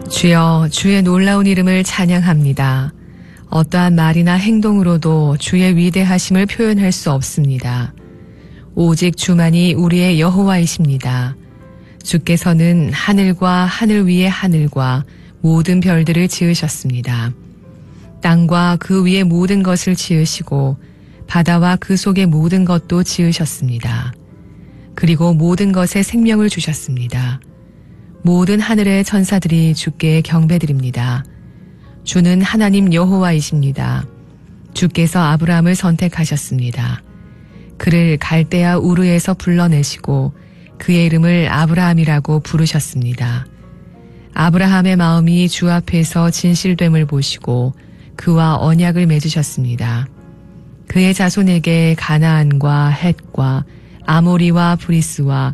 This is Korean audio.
주여, 주의 놀라운 이름을 찬양합니다. 어떠한 말이나 행동으로도 주의 위대하심을 표현할 수 없습니다. 오직 주만이 우리의 여호와이십니다. 주께서는 하늘과 하늘 위의 하늘과 모든 별들을 지으셨습니다. 땅과 그 위의 모든 것을 지으시고 바다와 그 속의 모든 것도 지으셨습니다. 그리고 모든 것에 생명을 주셨습니다. 모든 하늘의 천사들이 주께 경배드립니다. 주는 하나님 여호와이십니다. 주께서 아브라함을 선택하셨습니다. 그를 갈대아 우르에서 불러내시고 그의 이름을 아브라함이라고 부르셨습니다. 아브라함의 마음이 주 앞에서 진실됨을 보시고 그와 언약을 맺으셨습니다. 그의 자손에게 가나안과 헷과 아모리와 브리스와